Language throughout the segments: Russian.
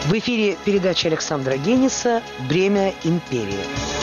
В эфире передача Александра Гениса «Бремя империи».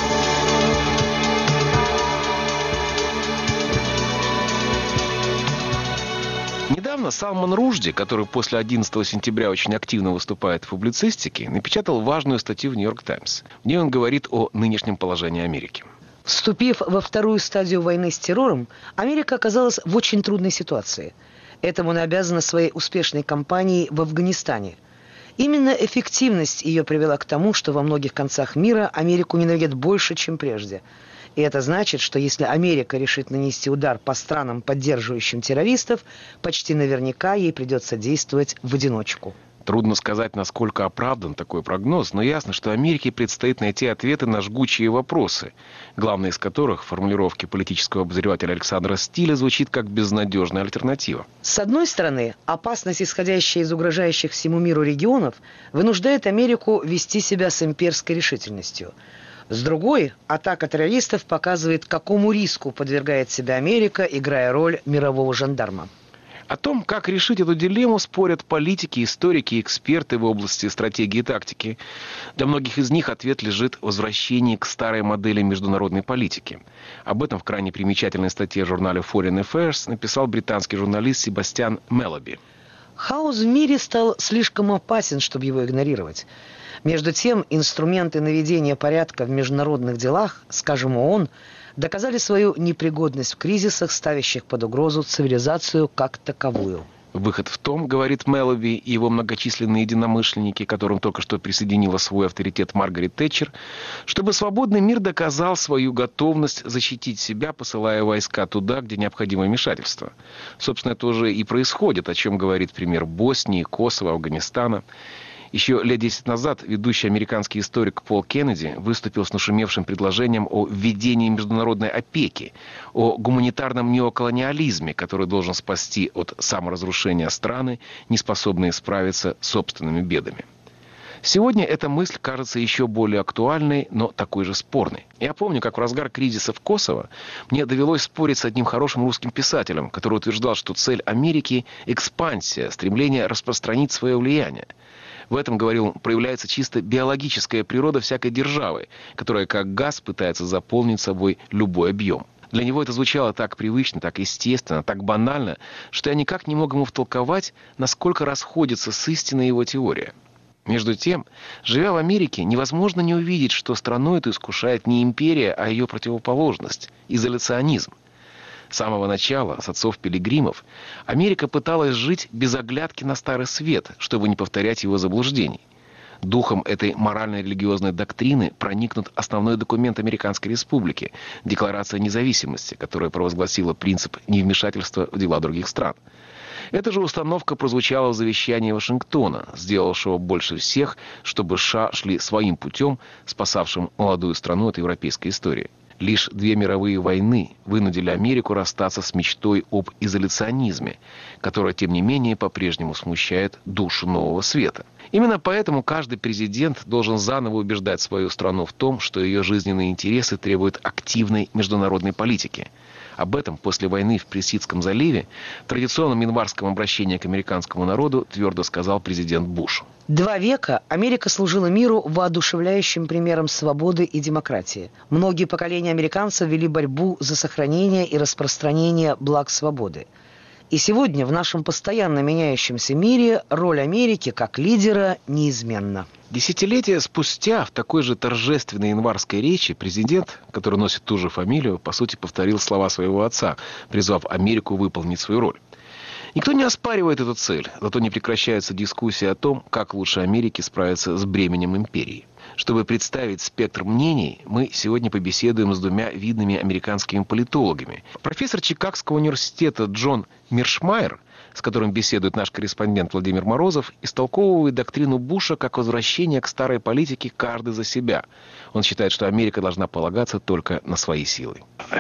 Недавно Салман Ружди, который после 11 сентября очень активно выступает в публицистике, напечатал важную статью в «Нью-Йорк Таймс». В ней он говорит о нынешнем положении Америки. Вступив во вторую стадию войны с террором, Америка оказалась в очень трудной ситуации. Этому она обязана своей успешной кампанией в Афганистане. Именно эффективность ее привела к тому, что во многих концах мира Америку ненавидят больше, чем прежде. И это значит, что если Америка решит нанести удар по странам, поддерживающим террористов, почти наверняка ей придется действовать в одиночку. Трудно сказать, насколько оправдан такой прогноз, но ясно, что Америке предстоит найти ответы на жгучие вопросы, главный из которых, в формулировке политического обозревателя Александра Стиля, звучит как безнадежная альтернатива. С одной стороны, опасность, исходящая из угрожающих всему миру регионов, вынуждает Америку вести себя с имперской решительностью. С другой, атака террористов показывает, какому риску подвергает себя Америка, играя роль мирового жандарма. О том, как решить эту дилемму, спорят политики, историки и эксперты в области стратегии и тактики. Для многих из них ответ лежит в возвращении к старой модели международной политики. Об этом в крайне примечательной статье в журнале Foreign Affairs написал британский журналист Себастьян Мелоби. Хаос в мире стал слишком опасен, чтобы его игнорировать. Между тем, инструменты наведения порядка в международных делах, скажем, ООН, доказали свою непригодность в кризисах, ставящих под угрозу цивилизацию как таковую. Выход в том, говорит Мелоби и его многочисленные единомышленники, которым только что присоединила свой авторитет Маргарет Тэтчер, чтобы свободный мир доказал свою готовность защитить себя, посылая войска туда, где необходимо вмешательство. Собственно, это уже и происходит, о чем говорит пример Боснии, Косово, Афганистана. Еще лет 10 назад ведущий американский историк Пол Кеннеди выступил с нашумевшим предложением о введении международной опеки, о гуманитарном неоколониализме, который должен спасти от саморазрушения страны, не способные справиться с собственными бедами. Сегодня эта мысль кажется еще более актуальной, но такой же спорной. Я помню, как в разгар кризиса в Косово мне довелось спорить с одним хорошим русским писателем, который утверждал, что цель Америки – экспансия, стремление распространить свое влияние. В этом, говорил, проявляется чисто биологическая природа всякой державы, которая как газ пытается заполнить собой любой объем. Для него это звучало так привычно, так естественно, так банально, что я никак не мог ему втолковать, насколько расходится с истиной его теория. Между тем, живя в Америке, невозможно не увидеть, что страну эту искушает не империя, а ее противоположность – изоляционизм. С самого начала, с отцов-пилигримов, Америка пыталась жить без оглядки на Старый Свет, чтобы не повторять его заблуждений. Духом этой морально-религиозной доктрины проникнут основной документ Американской Республики – Декларация независимости, которая провозгласила принцип невмешательства в дела других стран. Эта же установка прозвучала в завещании Вашингтона, сделавшего больше всех, чтобы США шли своим путем, спасавшим молодую страну от европейской истории. Лишь 2 мировые войны вынудили Америку расстаться с мечтой об изоляционизме, которая, тем не менее, по-прежнему смущает душу нового света. Именно поэтому каждый президент должен заново убеждать свою страну в том, что ее жизненные интересы требуют активной международной политики. Об этом после войны в Персидском заливе в традиционном январском обращении к американскому народу твердо сказал президент Буш. 2 века Америка служила миру воодушевляющим примером свободы и демократии. Многие поколения американцев вели борьбу за сохранение и распространение благ свободы. И сегодня в нашем постоянно меняющемся мире роль Америки как лидера неизменна. Десятилетия спустя в такой же торжественной январской речи президент, который носит ту же фамилию, по сути повторил слова своего отца, призвав Америку выполнить свою роль. Никто не оспаривает эту цель, зато не прекращается дискуссия о том, как лучше Америке справиться с бременем империи. Чтобы представить спектр мнений, мы сегодня побеседуем с 2 видными американскими политологами. Профессор Чикагского университета Джон Миршмайер, с которым беседует наш корреспондент Владимир Морозов, истолковывает доктрину Буша как возвращение к старой политике «каждый за себя». Он считает, что Америка должна полагаться только на свои силы.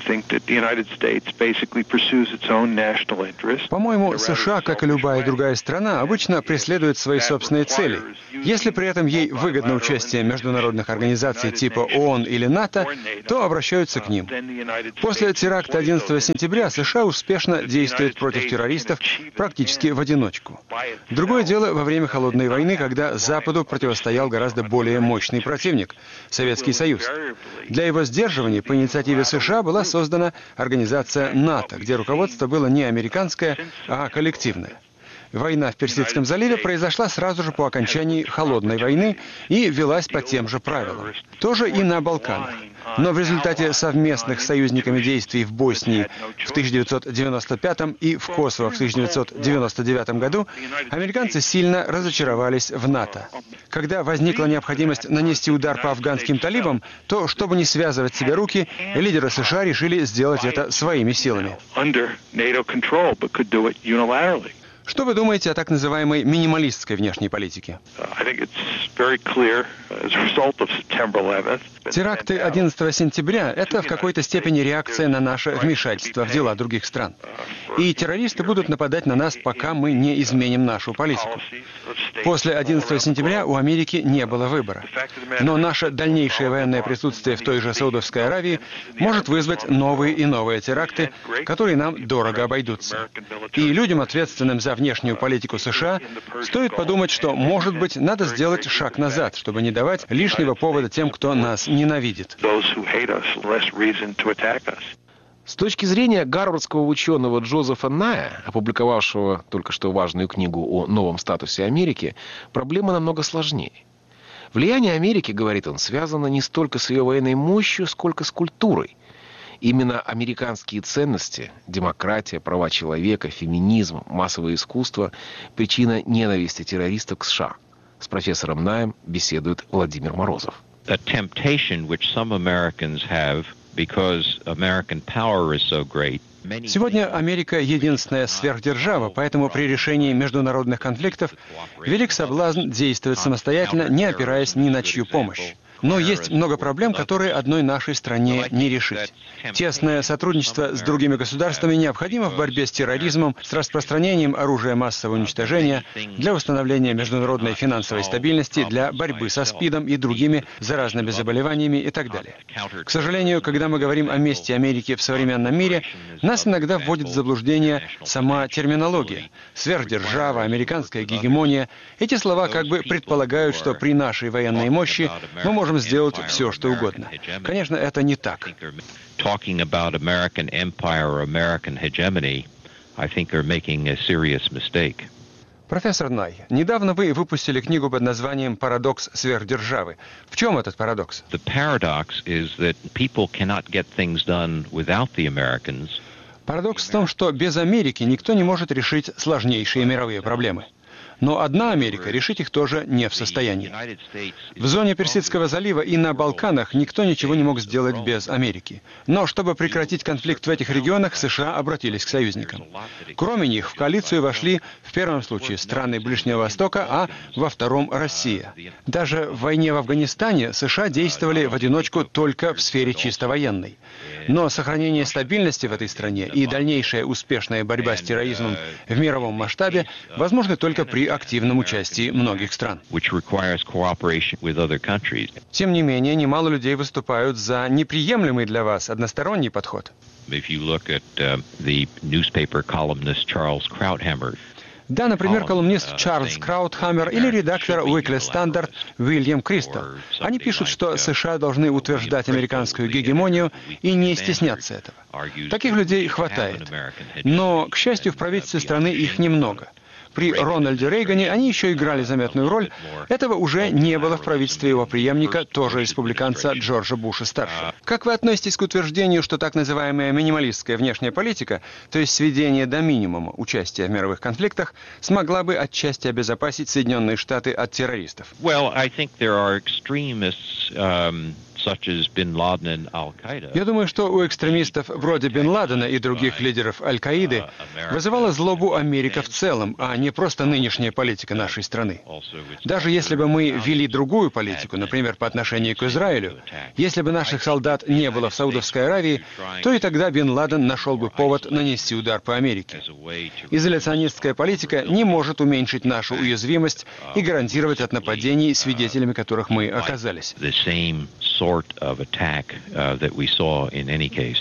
По-моему, США, как и любая другая страна, обычно преследует свои собственные цели. Если при этом ей выгодно участие международных организаций типа ООН или НАТО, то обращаются к ним. После теракта 11 сентября США успешно действует против террористов, практически в одиночку. Другое дело во время Холодной войны, когда Западу противостоял гораздо более мощный противник – Советский Союз. Для его сдерживания по инициативе США была создана организация НАТО, где руководство было не американское, а коллективное. Война в Персидском заливе произошла сразу же по окончании Холодной войны и велась по тем же правилам. Тоже и на Балканах. Но в результате совместных с союзниками действий в Боснии в 1995 и в Косово в 1999 году американцы сильно разочаровались в НАТО. Когда возникла необходимость нанести удар по афганским талибам, то, чтобы не связывать себе руки, лидеры США решили сделать это своими силами. Что вы думаете о так называемой минималистской внешней политике? Теракты 11 сентября – это в какой-то степени реакция на наше вмешательство в дела других стран. И террористы будут нападать на нас, пока мы не изменим нашу политику. После 11 сентября у Америки не было выбора. Но наше дальнейшее военное присутствие в той же Саудовской Аравии может вызвать новые и новые теракты, которые нам дорого обойдутся. И людям, ответственным за внешнюю политику США, стоит подумать, что, может быть, надо сделать шаг назад, чтобы не давать лишнего повода тем, кто нас ненавидит. С точки зрения гарвардского ученого Джозефа Ная, опубликовавшего только что важную книгу о новом статусе Америки, проблема намного сложнее. Влияние Америки, говорит он, связано не столько с ее военной мощью, сколько с культурой. Именно американские ценности – демократия, права человека, феминизм, массовое искусство – причина ненависти террористов к США. С профессором Наем беседует Владимир Морозов. Сегодня Америка – единственная сверхдержава, поэтому при решении международных конфликтов велик соблазн действовать самостоятельно, не опираясь ни на чью помощь. Но есть много проблем, которые одной нашей стране не решить. Тесное сотрудничество с другими государствами необходимо в борьбе с терроризмом, с распространением оружия массового уничтожения, для установления международной финансовой стабильности, для борьбы со СПИДом и другими заразными заболеваниями и так далее. К сожалению, когда мы говорим о месте Америки в современном мире, нас иногда вводит в заблуждение сама терминология. Сверхдержава, американская гегемония. Эти слова как бы предполагают, что при нашей военной мощи мы можем сделать все, что угодно. Конечно, это не так. Профессор Най, недавно вы выпустили книгу под названием «Парадокс сверхдержавы». В чем этот парадокс? Парадокс в том, что без Америки никто не может решить сложнейшие мировые проблемы. Но одна Америка решить их тоже не в состоянии. В зоне Персидского залива и на Балканах никто ничего не мог сделать без Америки. Но чтобы прекратить конфликт в этих регионах, США обратились к союзникам. Кроме них в коалицию вошли в первом случае страны Ближнего Востока, а во втором — Россия. Даже в войне в Афганистане США действовали в одиночку только в сфере чисто военной. Но сохранение стабильности в этой стране и дальнейшая успешная борьба с терроризмом в мировом масштабе возможны только при активном участии многих стран. Тем не менее, немало людей выступают за неприемлемый для вас односторонний подход. Да, например, колумнист Чарльз Краутхаммер или редактор Weekly Standard Уильям Кристал. Они пишут, что США должны утверждать американскую гегемонию и не стесняться этого. Таких людей хватает. Но, к счастью, в правительстве страны их немного. При Рональде Рейгане они еще играли заметную роль. Этого уже не было в правительстве его преемника, тоже республиканца Джорджа Буша-старшего. Как вы относитесь к утверждению, что так называемая минималистская внешняя политика, то есть сведение до минимума участия в мировых конфликтах, смогла бы отчасти обезопасить Соединенные Штаты от террористов? Я думаю, что у экстремистов вроде Бен Ладена и других лидеров Аль-Каиды вызывала злобу Америка в целом, а не просто нынешняя политика нашей страны. Даже если бы мы вели другую политику, например, по отношению к Израилю, если бы наших солдат не было в Саудовской Аравии, то и тогда Бен Ладен нашел бы повод нанести удар по Америке. Изоляционистская политика не может уменьшить нашу уязвимость и гарантировать от нападений, свидетелями которых мы оказались. Sort of attack that we saw in any case.